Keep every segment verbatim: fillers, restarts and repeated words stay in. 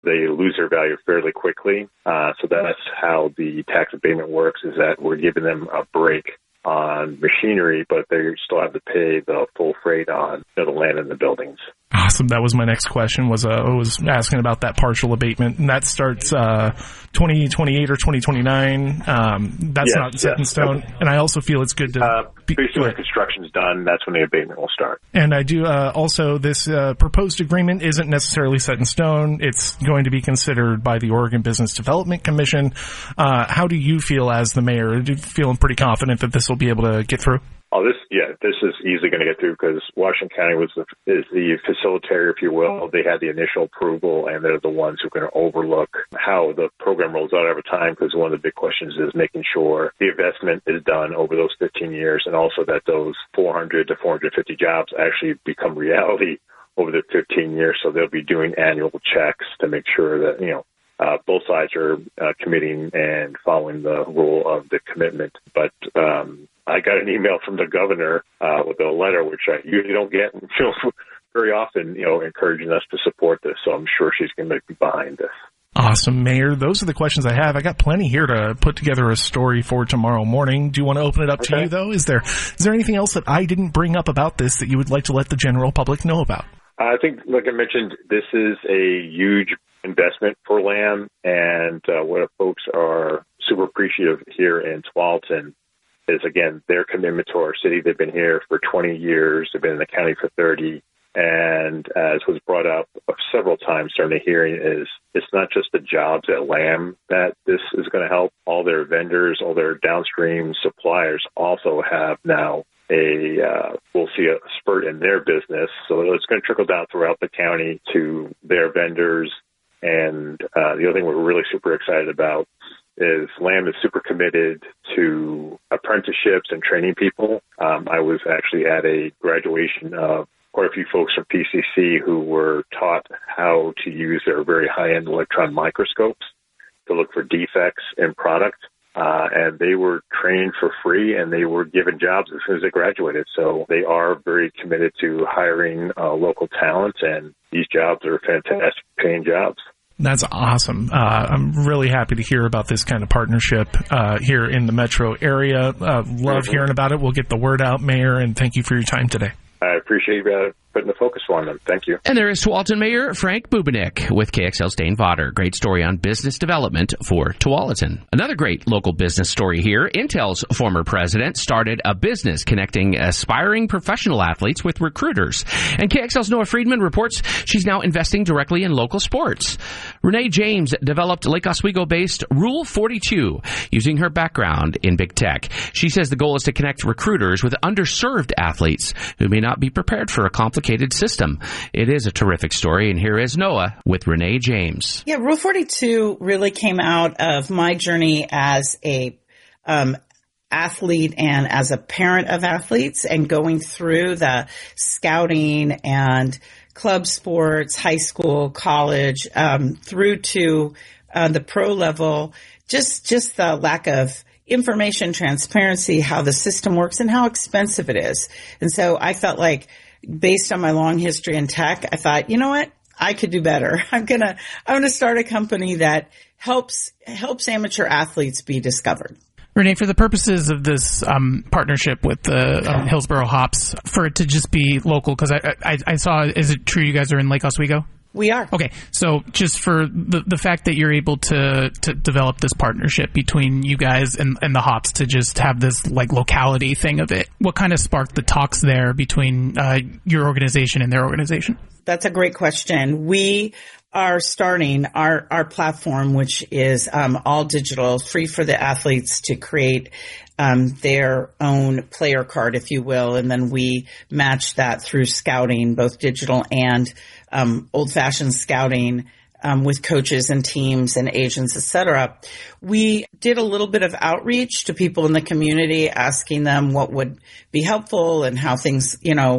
they lose their value fairly quickly. Uh, so that's how the tax abatement works, is that we're giving them a break on machinery, but they still have to pay the full freight on, you know, the land and the buildings. Awesome. That was my next question. Was uh, I was asking about that partial abatement, and that starts uh, twenty twenty-eight or twenty twenty-nine. Um, that's yes, not set yes. in stone, and I also feel it's good to. Uh, be, basically, when construction's done, that's when the abatement will start. And I do uh, also this uh, proposed agreement isn't necessarily set in stone. It's going to be considered by the Oregon Business Development Commission. Uh, how do you feel as the mayor? Do you feeling pretty confident that this will be able to get through? Oh, this, yeah, this is easily going to get through because Washington County was the, is the facilitator, if you will. They had the initial approval, and they're the ones who are going to overlook how the program rolls out over time, because one of the big questions is making sure the investment is done over those fifteen years, and also that those four hundred to four hundred fifty jobs actually become reality over the fifteen years. So they'll be doing annual checks to make sure that, you know, Uh, both sides are uh, committing and following the rule of the commitment. But um, I got an email from the governor uh, with a letter, which I usually don't get you know, very often, you know, encouraging us to support this. So I'm sure she's going to be behind this. Awesome, Mayor. Those are the questions I have. I got plenty here to put together a story for tomorrow morning. Do you want to open it up okay. to you, though? Is there is there anything else that I didn't bring up about this that you would like to let the general public know about? I think, like I mentioned, this is a huge investment for Lamb, and uh, what folks are super appreciative here in Tualatin is, again, their commitment to our city. They've been here for twenty years. They've been in the county for thirty. And as was brought up several times during the hearing, is it's not just the jobs at Lamb that this is going to help. All their vendors, all their downstream suppliers also have now a, uh, we'll see a spurt in their business. So it's going to trickle down throughout the county to their vendors. And uh, the other thing we're really super excited about is Lamb is super committed to apprenticeships and training people. Um, I was actually at a graduation of quite a few folks from P C C who were taught how to use their very high-end electron microscopes to look for defects in product. Uh, and they were trained for free, and they were given jobs as soon as they graduated. So they are very committed to hiring uh, local talent, and these jobs are fantastic paying jobs. That's awesome. Uh, I'm really happy to hear about this kind of partnership uh, here in the metro area. Uh, love mm-hmm. hearing about it. We'll get the word out, Mayor, and thank you for your time today. I appreciate you uh, putting the focus on them. Thank you. And there is Tualatin Mayor Frank Bubenik with K X L's Dane Vodder. Great story on business development for Tualatin. Another great local business story here. Intel's former president started a business connecting aspiring professional athletes with recruiters. And K X L's Noah Friedman reports she's now investing directly in local sports. Renee James developed Lake Oswego-based Rule forty-two using her background in big tech. She says the goal is to connect recruiters with underserved athletes who may not be prepared for a complicated system. It is a terrific story, and here is Noah with Renee James. Yeah, Rule forty-two really came out of my journey as a um, athlete and as a parent of athletes, and going through the scouting and club sports, high school, college, um, through to uh, the pro level. Just just the lack of information, transparency, how the system works, and how expensive it is. And so I felt like, based on my long history in tech, I thought, you know what? I could do better. I'm going to, I'm going to start a company that helps, helps amateur athletes be discovered. Renee, for the purposes of this um, partnership with the um, Hillsboro Hops, for it to just be local, because I, I, I saw, is it true you guys are in Lake Oswego? We are. Okay, so just for the the fact that you're able to, to develop this partnership between you guys and, and the Hops to just have this like locality thing of it, what kind of sparked the talks there between uh, your organization and their organization? That's a great question. We are starting our, our platform, which is um, all digital, free for the athletes to create um, their own player card, if you will, and then we match that through scouting, both digital and um, old-fashioned scouting um, with coaches and teams and agents, et cetera. We did a little bit of outreach to people in the community, asking them what would be helpful and how things, you know,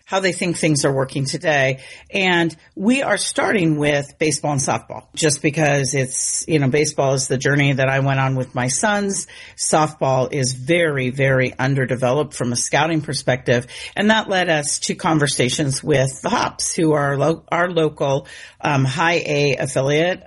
how they think things are working today. And we are starting with baseball and softball just because it's, you know, baseball is the journey that I went on with my sons. Softball is very, very underdeveloped from a scouting perspective. And that led us to conversations with the Hops, who are lo- our local um, high A affiliate